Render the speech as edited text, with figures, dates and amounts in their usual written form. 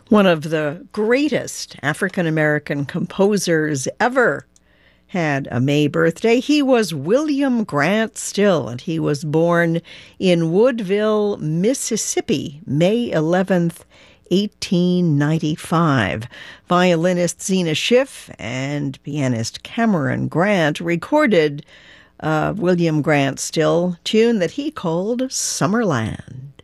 One of the greatest African-American composers ever had a May birthday. He was William Grant Still, and he was born in Woodville, Mississippi, May 11th, 1895. Violinist Zena Schiff and pianist Cameron Grant recorded William Grant Still tune that he called Summerland.